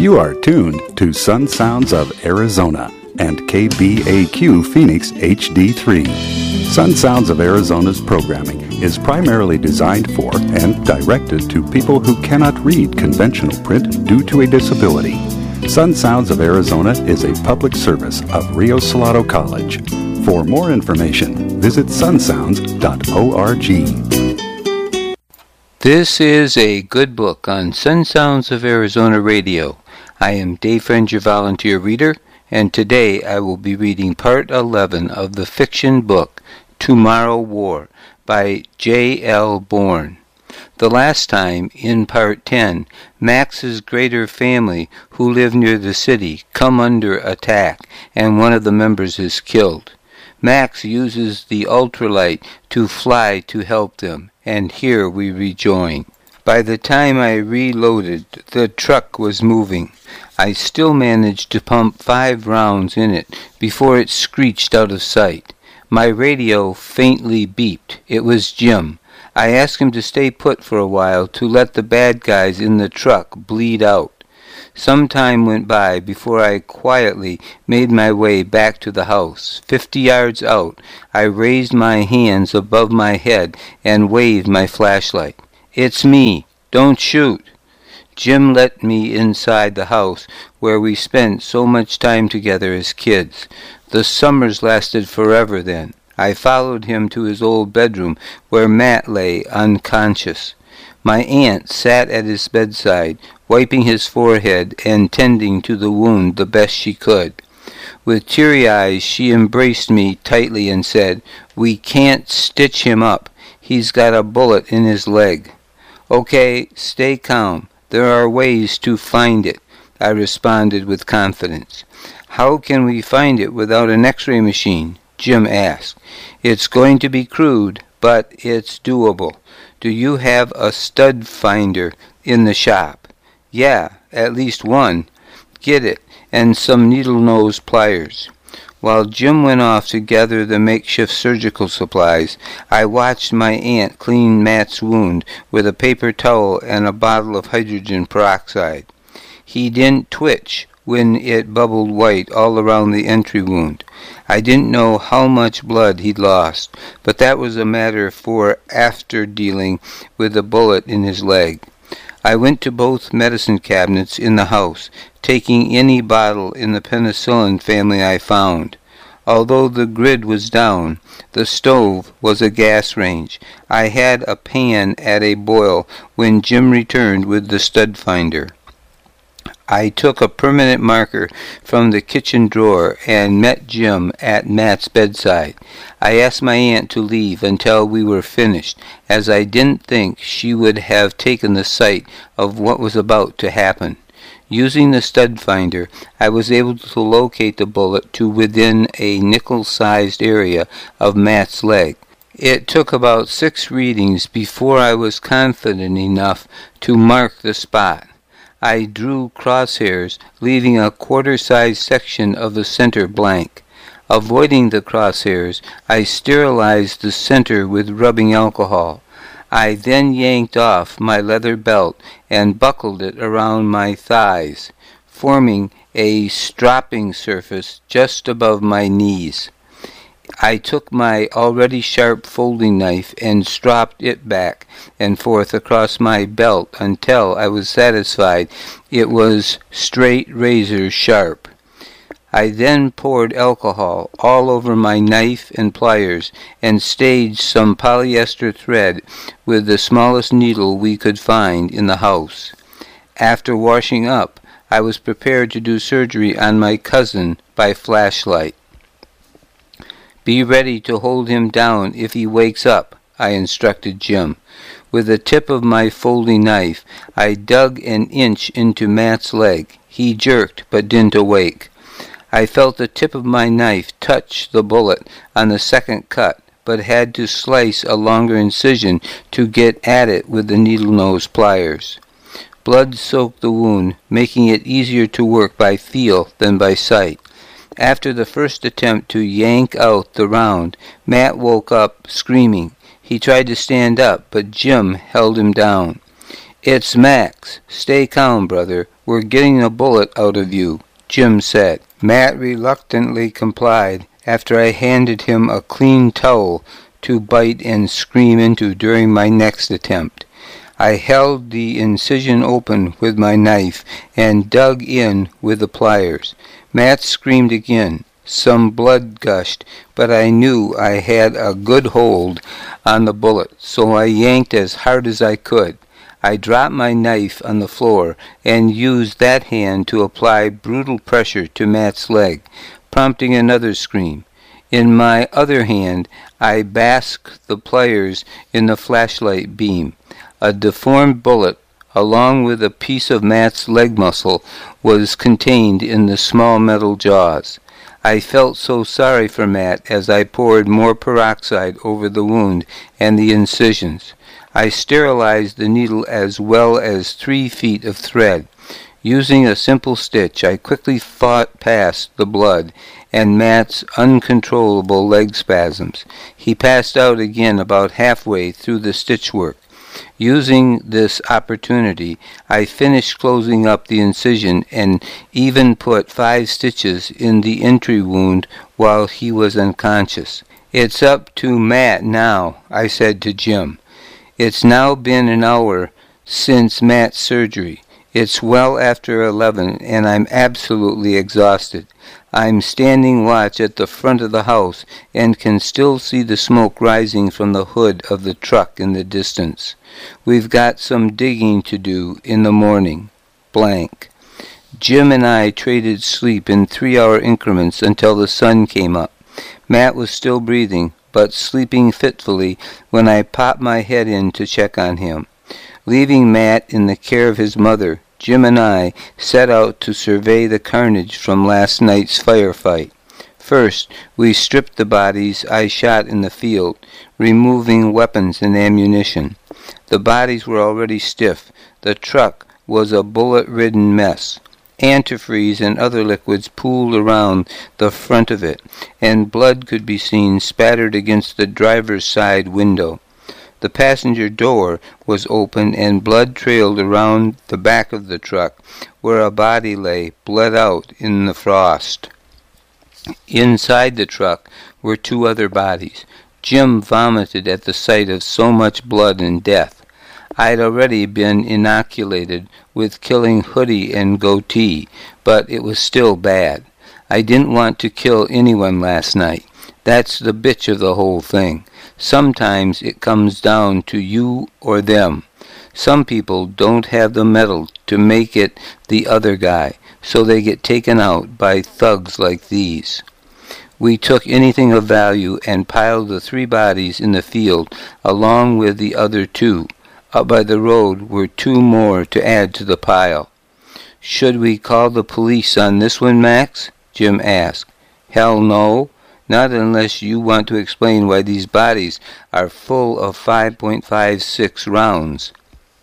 You are tuned to Sun Sounds of Arizona and KBAQ Phoenix HD3. Sun Sounds of Arizona's programming is primarily designed for and directed to people who cannot read conventional print due to a disability. Sun Sounds of Arizona is a public service of Rio Salado College. For more information, visit sunsounds.org. This is a good book on Sun Sounds of Arizona Radio. I am Dave Friend, your volunteer reader, and today I will be reading Part 11 of the fiction book Tomorrow War by J.L. Bourne. The last time, in Part 10, Max's greater family, who live near the city, come under attack, and one of the members is killed. Max uses the ultralight to fly to help them, and here we rejoin. By the time I reloaded, the truck was moving. I still managed to pump 5 rounds in it before it screeched out of sight. My radio faintly beeped. It was Jim. I asked him to stay put for a while to let the bad guys in the truck bleed out. Some time went by before I quietly made my way back to the house. 50 yards out, I raised my hands above my head and waved my flashlight. "It's me. Don't shoot." Jim let me inside the house where we spent so much time together as kids. The summers lasted forever then. I followed him to his old bedroom where Matt lay unconscious. My aunt sat at his bedside, wiping his forehead and tending to the wound the best she could. With teary eyes she embraced me tightly and said, "We can't stitch him up. He's got a bullet in his leg." "Okay, stay calm. There are ways to find it," I responded with confidence. "How can we find it without an X-ray machine?" Jim asked. "It's going to be crude, but it's doable. Do you have a stud finder in the shop?" "Yeah, at least one." "Get it, and some needle-nose pliers." While Jim went off to gather the makeshift surgical supplies, I watched my aunt clean Matt's wound with a paper towel and a bottle of hydrogen peroxide. He didn't twitch when it bubbled white all around the entry wound. I didn't know how much blood he'd lost, but that was a matter for after dealing with the bullet in his leg. I went to both medicine cabinets in the house, taking any bottle in the penicillin family I found. Although the grid was down, the stove was a gas range. I had a pan at a boil when Jim returned with the stud finder. I took a permanent marker from the kitchen drawer and met Jim at Matt's bedside. I asked my aunt to leave until we were finished, as I didn't think she would have taken the sight of what was about to happen. Using the stud finder, I was able to locate the bullet to within a nickel-sized area of Matt's leg. It took about 6 readings before I was confident enough to mark the spot. I drew crosshairs, leaving a quarter-sized section of the center blank. Avoiding the crosshairs, I sterilized the center with rubbing alcohol. I then yanked off my leather belt and buckled it around my thighs, forming a stropping surface just above my knees. I took my already sharp folding knife and stropped it back and forth across my belt until I was satisfied it was straight razor sharp. I then poured alcohol all over my knife and pliers and staged some polyester thread with the smallest needle we could find in the house. After washing up, I was prepared to do surgery on my cousin by flashlight. "Be ready to hold him down if he wakes up," I instructed Jim. With the tip of my folding knife, I dug an inch into Matt's leg. He jerked, but didn't awake. I felt the tip of my knife touch the bullet on the second cut, but had to slice a longer incision to get at it with the needle-nose pliers. Blood soaked the wound, making it easier to work by feel than by sight. After the first attempt to yank out the round, Matt woke up screaming. He tried to stand up, but Jim held him down. "It's Max. Stay calm, brother. "We're getting a bullet out of you," Jim said. Matt reluctantly complied after I handed him a clean towel to bite and scream into during my next attempt. I held the incision open with my knife and dug in with the pliers. Matt screamed again. Some blood gushed, but I knew I had a good hold on the bullet, so I yanked as hard as I could. I dropped my knife on the floor and used that hand to apply brutal pressure to Matt's leg, prompting another scream. In my other hand, I basked the pliers in the flashlight beam. A deformed bullet, along with a piece of Matt's leg muscle, was contained in the small metal jaws. I felt so sorry for Matt as I poured more peroxide over the wound and the incisions. I sterilized the needle as well as 3 feet of thread. Using a simple stitch, I quickly fought past the blood and Matt's uncontrollable leg spasms. He passed out again about halfway through the stitch work. Using this opportunity, I finished closing up the incision and even put 5 stitches in the entry wound while he was unconscious. "It's up to Matt now," I said to Jim. "It's now been an hour since Matt's surgery. It's well after 11, and I'm absolutely exhausted. I'm standing watch at the front of the house and can still see the smoke rising from the hood of the truck in the distance. We've got some digging to do in the morning. Blank." Jim and I traded sleep in 3-hour increments until the sun came up. Matt was still breathing, but sleeping fitfully when I popped my head in to check on him. Leaving Matt in the care of his mother, Jim and I set out to survey the carnage from last night's firefight. First, we stripped the bodies I shot in the field, removing weapons and ammunition. The bodies were already stiff. The truck was a bullet-ridden mess. Antifreeze and other liquids pooled around the front of it, and blood could be seen spattered against the driver's side window. The passenger door was open and blood trailed around the back of the truck, where a body lay, bled out in the frost. Inside the truck were 2 other bodies. Jim vomited at the sight of so much blood and death. I'd already been inoculated with killing Hoodie and Goatee, but it was still bad. I didn't want to kill anyone last night. That's the bitch of the whole thing. Sometimes it comes down to you or them. Some people don't have the mettle to make it the other guy, so they get taken out by thugs like these. We took anything of value and piled the 3 bodies in the field along with the other 2. Up by the road were 2 more to add to the pile. "Should we call the police on this one, Max?" Jim asked. "Hell no. Not unless you want to explain why these bodies are full of 5.56 rounds.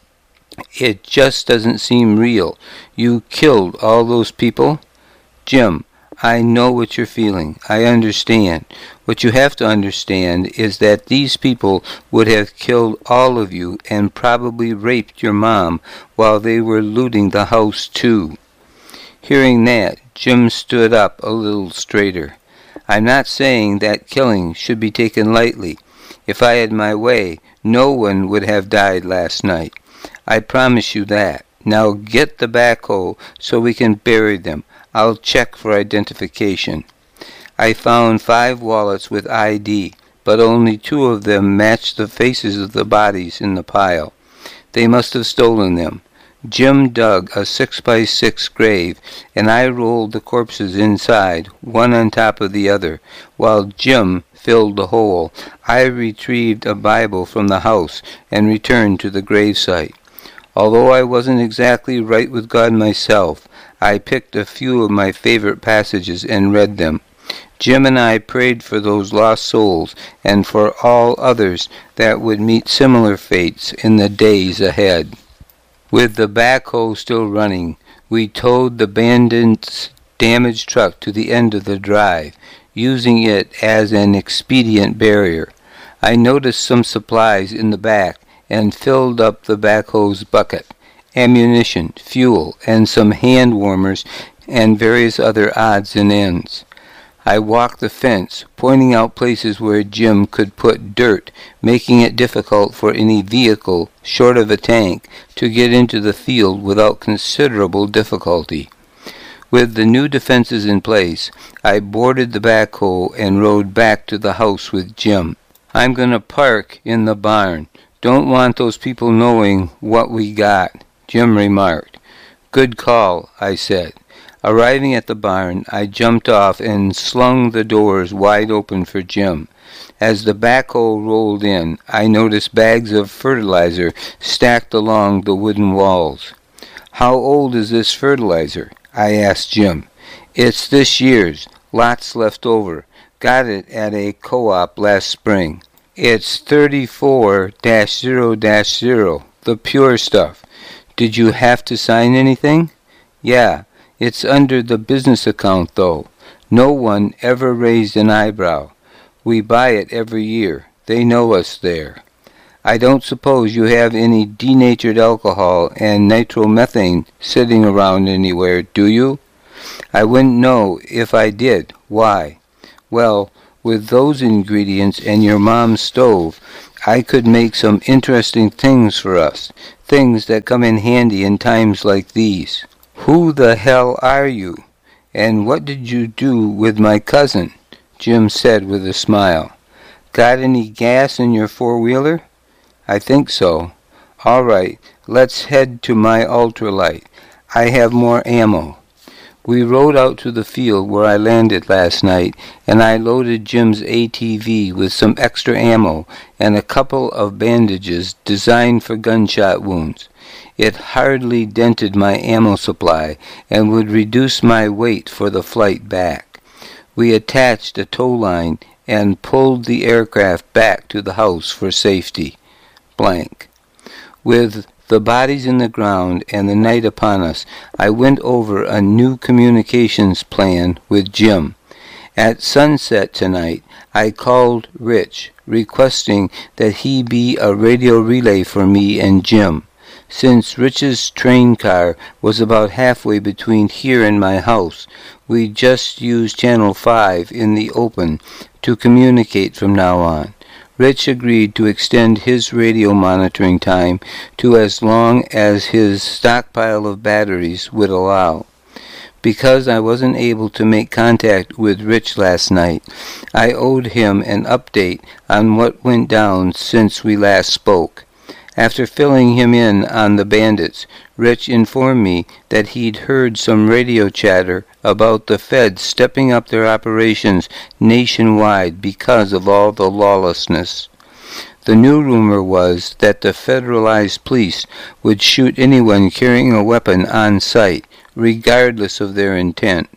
It just doesn't seem real. You killed all those people?" "Jim, I know what you're feeling. I understand. What you have to understand is that these people would have killed all of you and probably raped your mom while they were looting the house too." Hearing that, Jim stood up a little straighter. "I'm not saying that killing should be taken lightly. If I had my way, no one would have died last night. I promise you that. Now get the backhoe so we can bury them. I'll check for identification." I found 5 wallets with ID, but only 2 of them matched the faces of the bodies in the pile. They must have stolen them. Jim dug a 6x6 grave, and I rolled the corpses inside, one on top of the other. While Jim filled the hole, I retrieved a Bible from the house and returned to the gravesite. Although I wasn't exactly right with God myself, I picked a few of my favorite passages and read them. Jim and I prayed for those lost souls and for all others that would meet similar fates in the days ahead. With the backhoe still running, we towed the bandits' damaged truck to the end of the drive, using it as an expedient barrier. I noticed some supplies in the back and filled up the backhoe's bucket. ammunition, fuel, and some hand warmers and various other odds and ends. I walked the fence, pointing out places where Jim could put dirt, making it difficult for any vehicle, short of a tank, to get into the field without considerable difficulty. With the new defenses in place, I boarded the backhoe and rode back to the house with Jim. "I'm going to park in the barn. Don't want those people knowing what we got," Jim remarked. "Good call," I said. Arriving at the barn, I jumped off and slung the doors wide open for Jim. As the backhoe rolled in, I noticed bags of fertilizer stacked along the wooden walls. "How old is this fertilizer?" I asked Jim. "It's this year's. Lots left over. Got it at a co-op last spring. It's 34-0-0, the pure stuff. Did you have to sign anything?" "Yeah. It's under the business account, though. No one ever raised an eyebrow. We buy it every year. They know us there. I don't suppose you have any denatured alcohol and nitromethane sitting around anywhere, do you?" "I wouldn't know if I did. Why?" "Well, with those ingredients and your mom's stove, I could make some interesting things for us, things that come in handy in times like these." "Who the hell are you? And what did you do with my cousin?" Jim said with a smile. "Got any gas in your four-wheeler?" "I think so." "All right, let's head to my ultralight. I have more ammo." We rode out to the field where I landed last night, and I loaded Jim's ATV with some extra ammo and a couple of bandages designed for gunshot wounds. It hardly dented my ammo supply and would reduce my weight for the flight back. We attached a tow line and pulled the aircraft back to the house for safety. Blank. With the bodies in the ground and the night upon us, I went over a new communications plan with Jim. At sunset tonight, I called Rich, requesting that he be a radio relay for me and Jim. Since Rich's train car was about halfway between here and my house, we just used Channel 5 in the open to communicate from now on. Rich agreed to extend his radio monitoring time to as long as his stockpile of batteries would allow. Because I wasn't able to make contact with Rich last night, I owed him an update on what went down since we last spoke. After filling him in on the bandits, Rich informed me that he'd heard some radio chatter about the feds stepping up their operations nationwide because of all the lawlessness. The new rumor was that the federalized police would shoot anyone carrying a weapon on sight, regardless of their intent.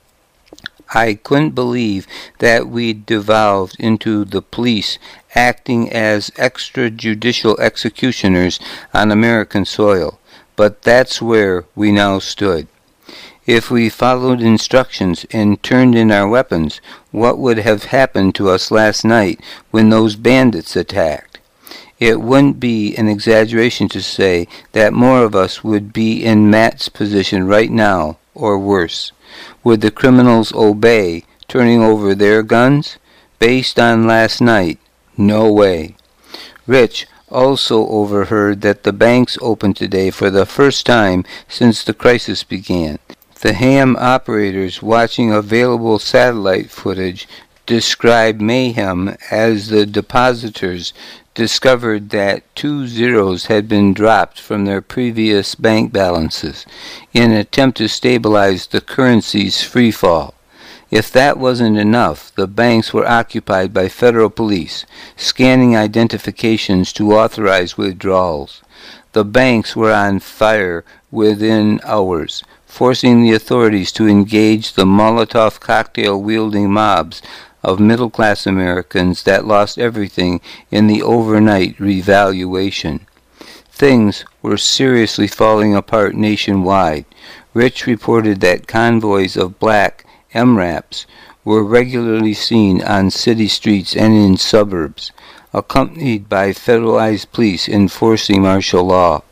I couldn't believe that we'd devolved into the police acting as extrajudicial executioners on American soil, but that's where we now stood. If we followed instructions and turned in our weapons, what would have happened to us last night when those bandits attacked? It wouldn't be an exaggeration to say that more of us would be in Matt's position right now, or worse. Would the criminals obey, turning over their guns? Based on last night, no way. Rich also overheard that the banks opened today for the first time since the crisis began. The ham operators watching available satellite footage described mayhem as the depositors discovered that 2 zeros had been dropped from their previous bank balances in an attempt to stabilize the currency's free fall. If that wasn't enough, the banks were occupied by federal police, scanning identifications to authorize withdrawals. The banks were on fire within hours, forcing the authorities to engage the Molotov cocktail-wielding mobs of middle-class Americans that lost everything in the overnight revaluation. Things were seriously falling apart nationwide. Rich reported that convoys of black MRAPs were regularly seen on city streets and in suburbs, accompanied by federalized police enforcing martial law.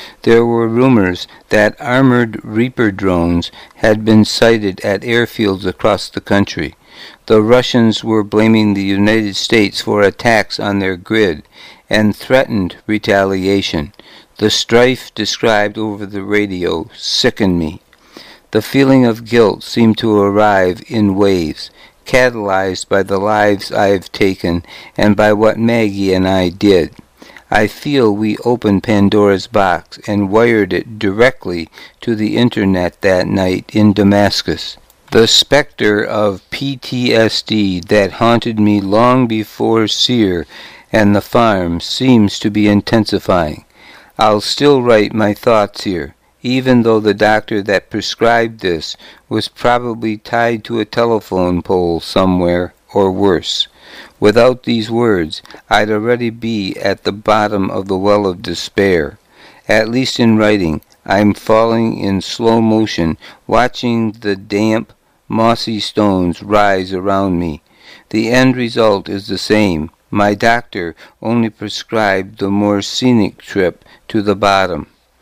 There were rumors that armored Reaper drones had been sighted at airfields across the country. The Russians were blaming the United States for attacks on their grid and threatened retaliation. The strife described over the radio sickened me. The feeling of guilt seemed to arrive in waves, catalyzed by the lives I have taken and by what Maggie and I did. I feel we opened Pandora's box and wired it directly to the internet that night in Damascus. The specter of PTSD that haunted me long before Sear and the farm seems to be intensifying. I'll still write my thoughts here, even though the doctor that prescribed this was probably tied to a telephone pole somewhere, or worse. Without these words, I'd already be at the bottom of the well of despair. At least in writing, I'm falling in slow motion, watching the damp, mossy stones rise around me. The end result is the same. My doctor only prescribed the more scenic trip to the bottom.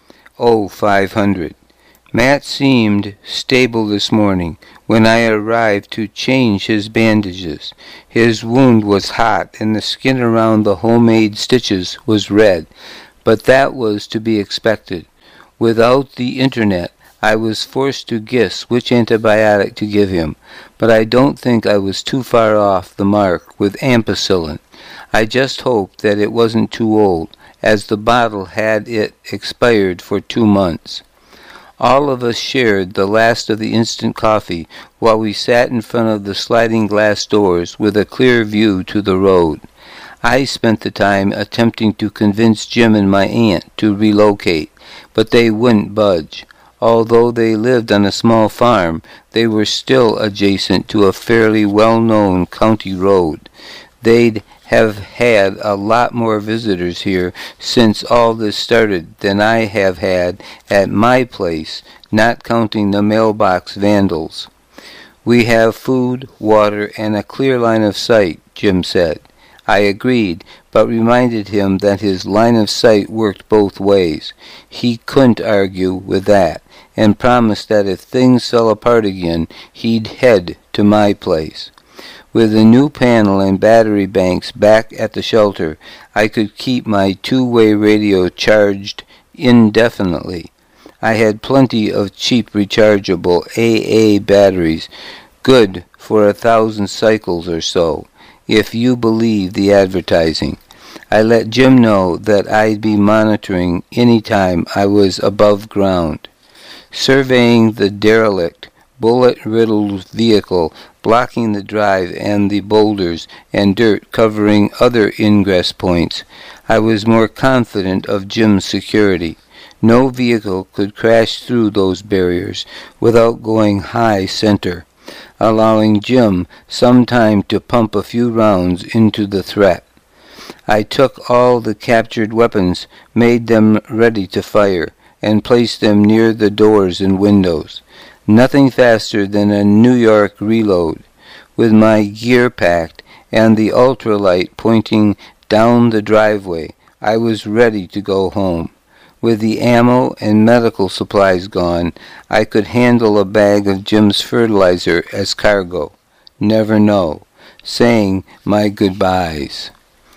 500. Matt seemed stable this morning when I arrived to change his bandages. His wound was hot and the skin around the homemade stitches was red, but that was to be expected. Without the internet, I was forced to guess which antibiotic to give him, but I don't think I was too far off the mark with ampicillin. I just hoped that it wasn't too old, as the bottle had it expired for 2 months. All of us shared the last of the instant coffee while we sat in front of the sliding glass doors with a clear view to the road. I spent the time attempting to convince Jim and my aunt to relocate, but they wouldn't budge. Although they lived on a small farm, they were still adjacent to a fairly well-known county road. They'd have had a lot more visitors here since all this started than I have had at my place, not counting the mailbox vandals. We have food, water, and a clear line of sight, Jim said. I agreed, but reminded him that his line of sight worked both ways. He couldn't argue with that, and promised that if things fell apart again, he'd head to my place. With a new panel and battery banks back at the shelter, I could keep my two-way radio charged indefinitely. I had plenty of cheap rechargeable AA batteries, good for 1,000 cycles or so, if you believe the advertising. I let Jim know that I'd be monitoring any time I was above ground. Surveying the derelict, bullet-riddled vehicle blocking the drive and the boulders and dirt covering other ingress points, I was more confident of Jim's security. No vehicle could crash through those barriers without going high center, allowing Jim some time to pump a few rounds into the threat. I took all the captured weapons, made them ready to fire, and placed them near the doors and windows. Nothing faster than a New York reload. With my gear packed and the ultralight pointing down the driveway, I was ready to go home. With the ammo and medical supplies gone, I could handle a bag of Jim's fertilizer as cargo. Never know. Saying my goodbyes.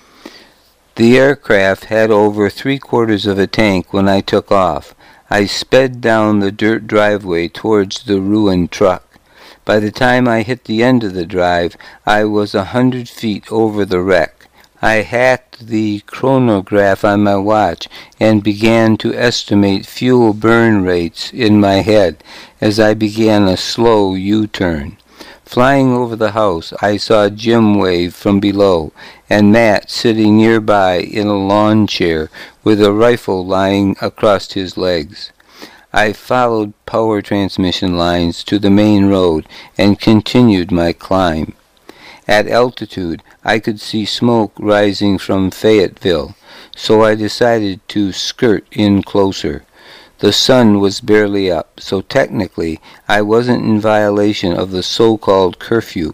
The aircraft had over 3/4 of a tank when I took off. I sped down the dirt driveway towards the ruined truck. By the time I hit the end of the drive, I was 100 feet over the wreck. I hacked the chronograph on my watch and began to estimate fuel burn rates in my head as I began a slow U-turn. Flying over the house, I saw Jim wave from below, and Matt sitting nearby in a lawn chair with a rifle lying across his legs. I followed power transmission lines to the main road and continued my climb. At altitude, I could see smoke rising from Fayetteville, so I decided to skirt in closer. The sun was barely up, so technically I wasn't in violation of the so-called curfew,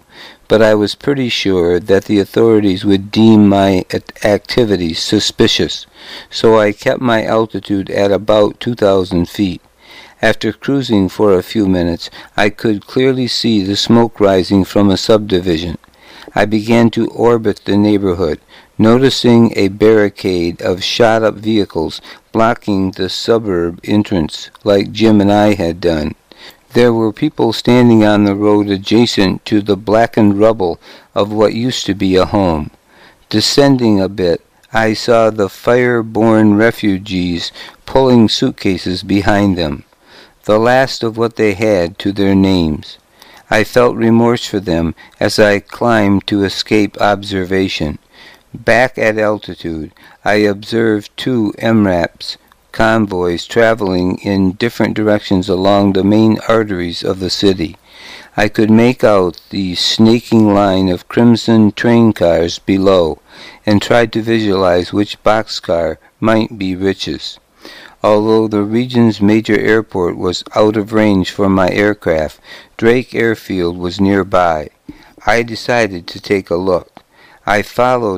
but I was pretty sure that the authorities would deem my activities suspicious, so I kept my altitude at about 2,000 feet. After cruising for a few minutes, I could clearly see the smoke rising from a subdivision. I began to orbit the neighborhood, noticing a barricade of shot-up vehicles blocking the suburb entrance, like Jim and I had done. There were people standing on the road adjacent to the blackened rubble of what used to be a home. Descending a bit, I saw the fire-borne refugees pulling suitcases behind them, the last of what they had to their names. I felt remorse for them as I climbed to escape observation. Back at altitude, I observed 2 MRAPs convoys traveling in different directions along the main arteries of the city. I could make out the snaking line of crimson train cars below, and tried to visualize which boxcar might be richest. Although the region's major airport was out of range for my aircraft, Drake Airfield was nearby. I decided to take a look. I followed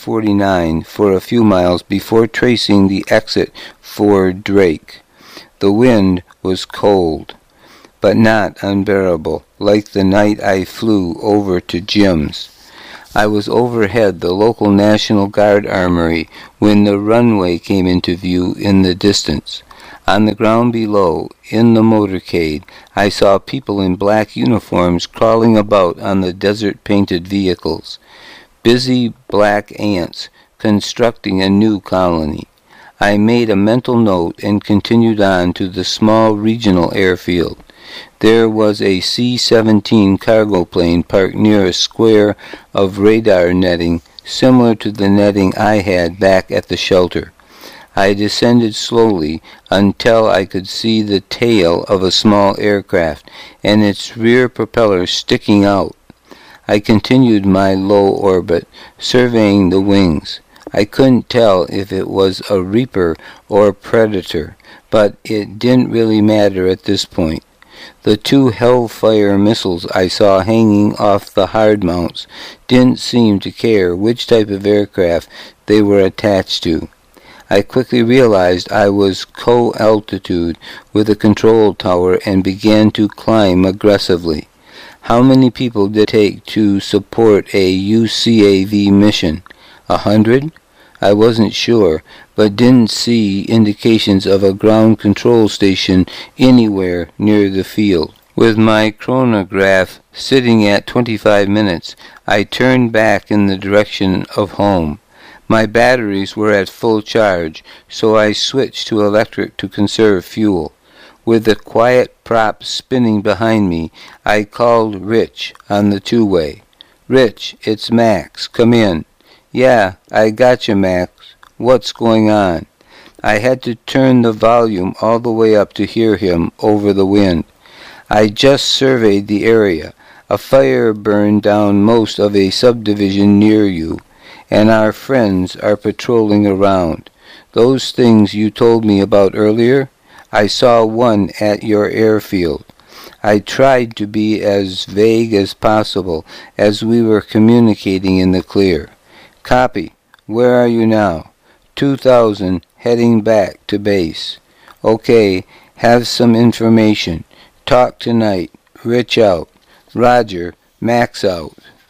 I-49 for a few miles before tracing the exit for Drake. The wind was cold, but not unbearable, like the night I flew over to Jim's. I was overhead the local National Guard armory when the runway came into view in the distance. On the ground below, in the motorcade, I saw people in black uniforms crawling about on the desert-painted vehicles. Busy black ants constructing a new colony. I made a mental note and continued on to the small regional airfield. There was a C-17 cargo plane parked near a square of radar netting similar to the netting I had back at the shelter. I descended slowly until I could see the tail of a small aircraft and its rear propeller sticking out. I continued my low orbit, surveying the wings. I couldn't tell if it was a Reaper or a Predator, but it didn't really matter at this point. The 2 Hellfire missiles I saw hanging off the hard mounts didn't seem to care which type of aircraft they were attached to. I quickly realized I was co-altitude with a control tower and began to climb aggressively. How many people did it take to support a UCAV mission? 100? I wasn't sure, but didn't see indications of a ground control station anywhere near the field. With my chronograph sitting at 25 minutes, I turned back in the direction of home. My batteries were at full charge, so I switched to electric to conserve fuel. With the quiet prop spinning behind me, I called Rich on the 2-way. "Rich, it's Max. Come in." "Yeah, I got you, Max. What's going on?" I had to turn the volume all the way up to hear him over the wind. "I just surveyed the area. A fire burned down most of a subdivision near you, and our friends are patrolling around. Those things you told me about earlier? I saw one at your airfield." I tried to be as vague as possible as we were communicating in the clear. "Copy. Where are you now?" 2,000, heading back to base. "Okay, have some information. Talk tonight. Rich out." "Roger. Max out."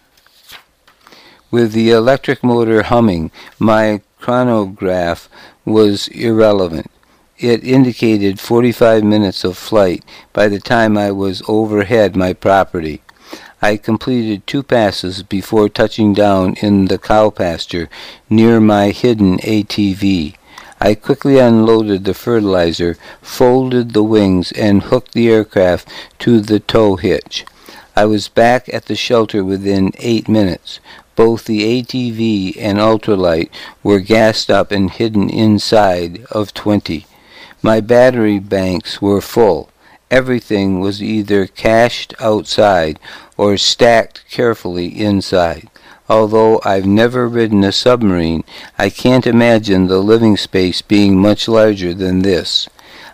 With the electric motor humming, my chronograph was irrelevant. It indicated 45 minutes of flight by the time I was overhead my property. I completed 2 passes before touching down in the cow pasture near my hidden ATV. I quickly unloaded the fertilizer, folded the wings, and hooked the aircraft to the tow hitch. I was back at the shelter within 8 minutes. Both the ATV and ultralight were gassed up and hidden inside of 20. My battery banks were full. Everything was either cached outside or stacked carefully inside. Although I've never ridden a submarine, I can't imagine the living space being much larger than this.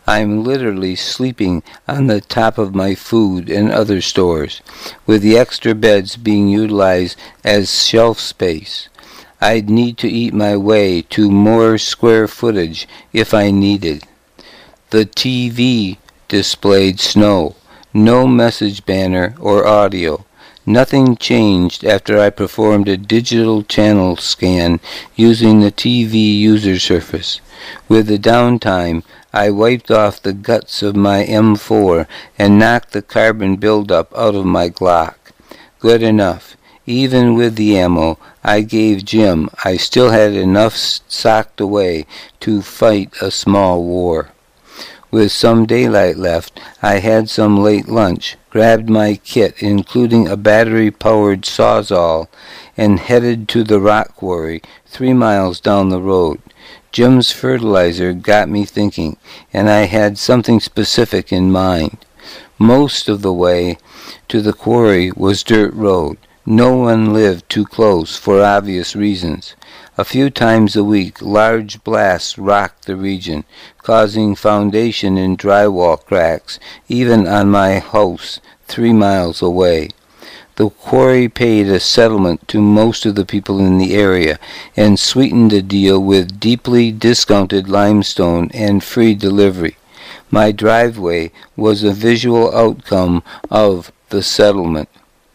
I'm literally sleeping on the top of my food and other stores, with the extra beds being utilized as shelf space. I'd need to eat my way to more square footage if I needed. The TV displayed snow, no message banner or audio. Nothing changed after I performed a digital channel scan using the TV user surface. With the downtime, I wiped off the guts of my M4 and knocked the carbon buildup out of my Glock. Good enough. Even with the ammo I gave Jim, I still had enough socked away to fight a small war. With some daylight left, I had some late lunch, grabbed my kit, including a battery-powered Sawzall, and headed to the rock quarry 3 miles down the road. Jim's fertilizer got me thinking, and I had something specific in mind. Most of the way to the quarry was dirt road. No one lived too close for obvious reasons. A few times a week, large blasts rocked the region, causing foundation and drywall cracks, even on my house 3 miles away. The quarry paid a settlement to most of the people in the area and sweetened the deal with deeply discounted limestone and free delivery. My driveway was a visual outcome of the settlement.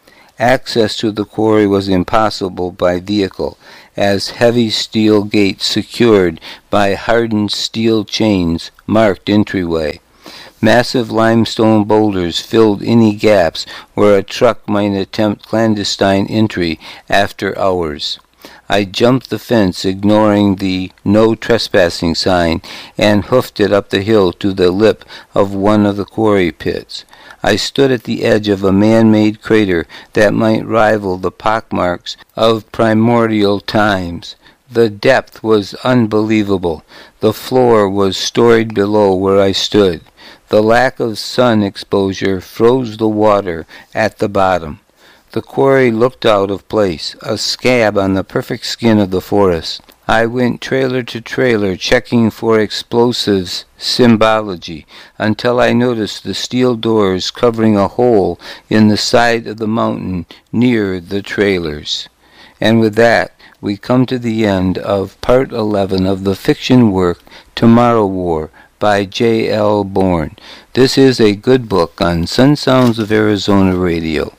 Access to the quarry was impossible by vehicle, as heavy steel gates secured by hardened steel chains marked entryway. Massive limestone boulders filled any gaps where a truck might attempt clandestine entry after hours. I jumped the fence, ignoring the no trespassing sign, and hoofed it up the hill to the lip of one of the quarry pits. I stood at the edge of a man-made crater that might rival the pockmarks of primordial times. The depth was unbelievable. The floor was storied below where I stood. The lack of sun exposure froze the water at the bottom. The quarry looked out of place, a scab on the perfect skin of the forest. I went trailer to trailer checking for explosives symbology until I noticed the steel doors covering a hole in the side of the mountain near the trailers. And with that, we come to the end of Part 11 of the fiction work Tomorrow War by J.L. Bourne. This is a good book on Sun Sounds of Arizona Radio.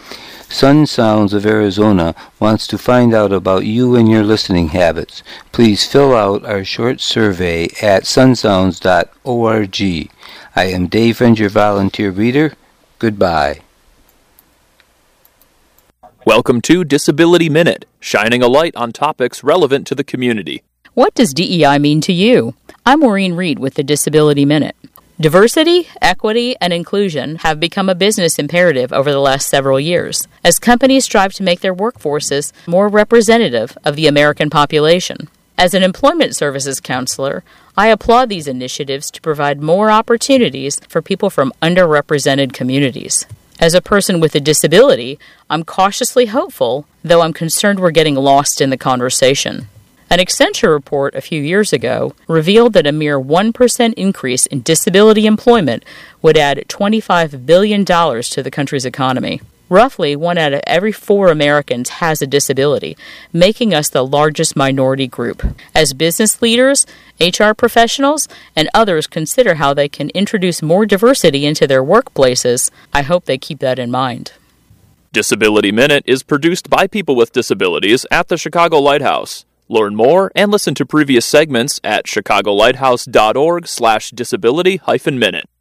Sun Sounds of Arizona wants to find out about you and your listening habits. Please fill out our short survey at sunsounds.org. I am Dave Friend, your volunteer reader. Goodbye. Welcome to Disability Minute, shining a light on topics relevant to the community. What does DEI mean to you? I'm Maureen Reed with the Disability Minute. Diversity, equity, and inclusion have become a business imperative over the last several years, as companies strive to make their workforces more representative of the American population. As an employment services counselor, I applaud these initiatives to provide more opportunities for people from underrepresented communities. As a person with a disability, I'm cautiously hopeful, though I'm concerned we're getting lost in the conversation. An Accenture report a few years ago revealed that a mere 1% increase in disability employment would add $25 billion to the country's economy. Roughly 1 out of every 4 Americans has a disability, making us the largest minority group. As business leaders, HR professionals, and others consider how they can introduce more diversity into their workplaces, I hope they keep that in mind. Disability Minute is produced by people with disabilities at the Chicago Lighthouse. Learn more and listen to previous segments at chicagolighthouse.org/disability-minute.